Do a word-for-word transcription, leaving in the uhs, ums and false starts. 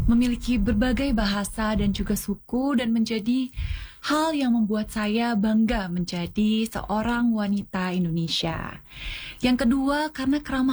memiliki berbagai bahasa dan juga suku, dan menjadi hal yang membuat saya bangga menjadi seorang wanita Indonesia. Yang kedua, karena keramahan